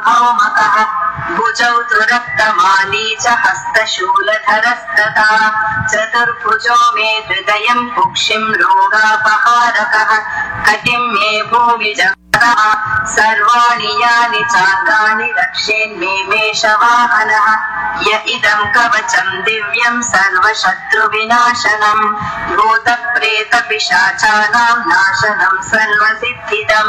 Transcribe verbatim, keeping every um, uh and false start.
महामकः भुजौ तु रक्तमाली च हस्तशूलधरस्तथा चतुर्भुजो मे हृदयं कुक्षिं रोगापहारकः कटिं मे भूमिजगतः सर्वाणि यानि चाङ्गानि रक्षेन्मे मेषवाहनः य इदं कवचं दिव्यं सर्वशत्रुविनाशनं भूतप्रेतपिशाचानां नाशनं सर्वसिद्धिदम्